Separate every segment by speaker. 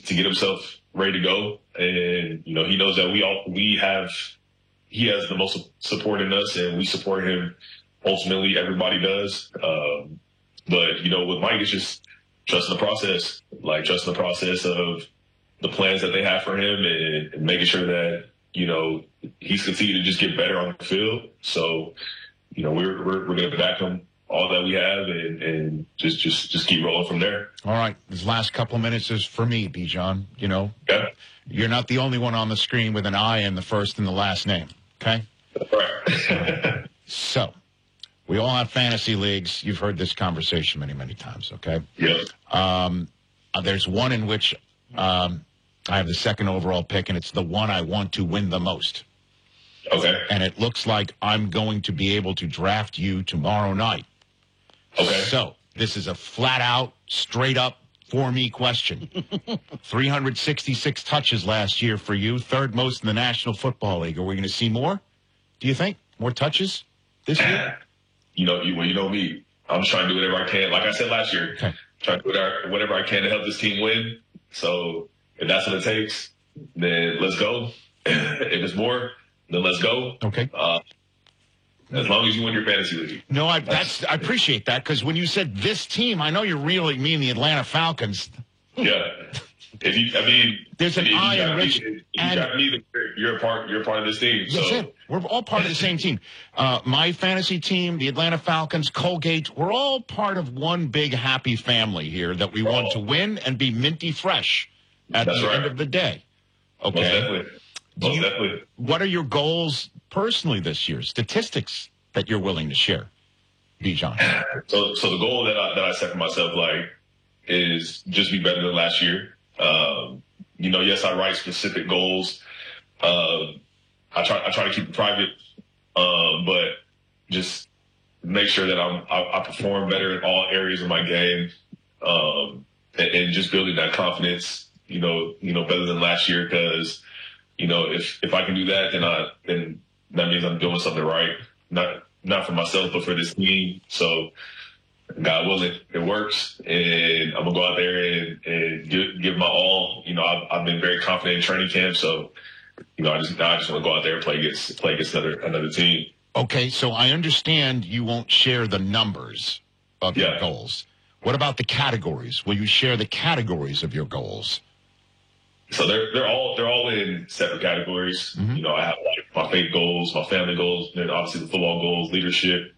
Speaker 1: to get himself ready to go. And, you know, he knows that he has the most support in us, and we support him. Ultimately, everybody does. But, you know, with Mike, it's just trusting the process, trusting the process of the plans that they have for him, and making sure that, you know, he's continuing to just get better on the field. So, you know, we're going to back him all that we have, and just keep rolling from there.
Speaker 2: All right. This last couple of minutes is for me, Bijan. You know, You're not the only one on the screen with an I in the first and the last name. Okay.
Speaker 1: That's right.
Speaker 2: So we all have fantasy leagues. You've heard this conversation many, many times. Okay.
Speaker 1: Yeah.
Speaker 2: There's one in which I have the second overall pick, and it's the one I want to win the most.
Speaker 1: Okay.
Speaker 2: And it looks like I'm going to be able to draft you tomorrow night.
Speaker 1: Okay.
Speaker 2: So this is a flat-out, straight-up, for-me question. 366 touches last year for you, third most in the National Football League. Are we going to see more, do you think? More touches this year?
Speaker 1: You know me. I'm just trying to do whatever I can. Like I said last year, trying to do whatever I can to help this team win. So if that's what it takes, then let's go. If it's more, then let's go.
Speaker 2: Okay.
Speaker 1: As long as you win your fantasy league.
Speaker 2: No, I appreciate that, because when you said this team, I know you really mean the Atlanta Falcons.
Speaker 1: Yeah.
Speaker 2: There's an I in Rich.
Speaker 1: You're a part of this team.
Speaker 2: That's it. We're all part of the same team. My fantasy team, the Atlanta Falcons, Colgate, we're all part of one big happy family here that we want to win and be minty fresh at the end of the day. Okay.
Speaker 1: Most definitely. Most definitely.
Speaker 2: What are your goals personally this year? Statistics that you're willing to share, Bijan.
Speaker 1: So the goal that I set for myself, is just be better than last year. You know, yes, I write specific goals. I try to keep it private, but just make sure that I perform better in all areas of my game, and just building that confidence. You know, better than last year, because, you know, if I can do that, then that means I'm doing something right. Not for myself, but for this team. So, God willing, it works, and I'm gonna go out there and give my all. You know, I've been very confident in training camp, so, you know, I just want to go out there and play against another team.
Speaker 2: Okay, so I understand you won't share the numbers of your goals. What about the categories? Will you share the categories of your goals?
Speaker 1: So they're all in separate categories. Mm-hmm. You know, I have my faith goals, my family goals, and then obviously the football goals, leadership.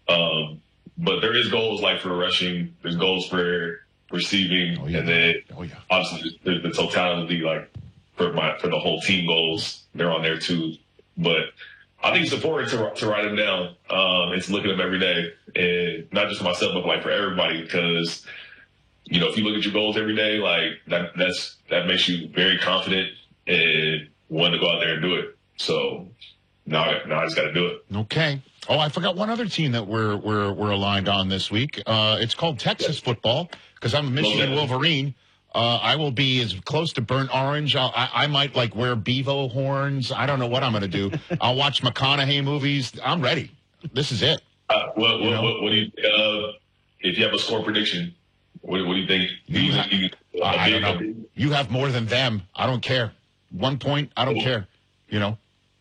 Speaker 1: But there is goals for rushing. There's goals for receiving, and then obviously there's the totality for the whole team goals. They're on there too. But I think it's important to write them down and to look at them every day, and not just for myself, but for everybody, because, you know, if you look at your goals every day, that makes you very confident and want to go out there and do it. So now I just got to do it.
Speaker 2: Okay. Oh, I forgot one other team that we're aligned on this week. It's called Texas football, because I'm a Michigan Wolverine. I will be as close to burnt orange. I might wear bevo horns. I don't know what I'm going to do. I'll watch McConaughey movies. I'm ready. This is it.
Speaker 1: What do you if you have a score prediction? What do you think?
Speaker 2: I don't know. You have more than them. I don't care. 1 point. I don't care. You know.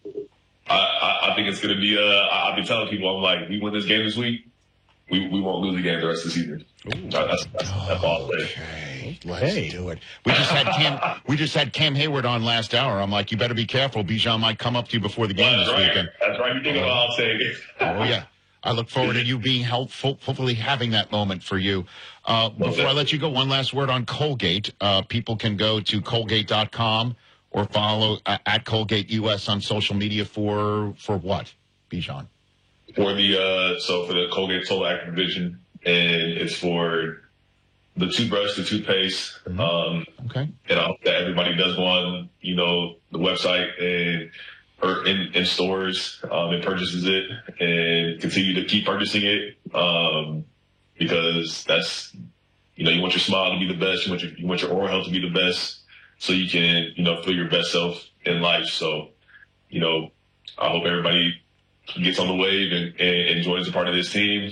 Speaker 1: I think it's going to be. I've been telling people, we win this game this week, we won't lose the game the rest of the season. That's all.
Speaker 2: Okay, let's do it. We just had Cam Hayward on last hour. I'm like, you better be careful. Bijan might come up to you before the game this weekend.
Speaker 1: That's right. You think about all saying it.
Speaker 2: Oh yeah. I look forward to you being helpful, hopefully having that moment for you. Before I let you go, one last word on Colgate. People can go to Colgate.com or follow at Colgate US on social media for what, Bijan?
Speaker 1: For the Colgate Total Active Vision, and it's for the toothbrush, the toothpaste.
Speaker 2: Mm-hmm. Okay.
Speaker 1: And I hope that everybody does go on, the website or in stores and purchases it, and continue to keep purchasing it, because that's, you want your smile to be the best. You want your oral health to be the best, so you can, feel your best self in life. So, I hope everybody gets on the wave and joins a part of this team,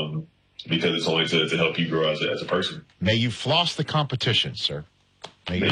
Speaker 1: because it's only to help you grow as a person.
Speaker 2: May you floss the competition, sir. May you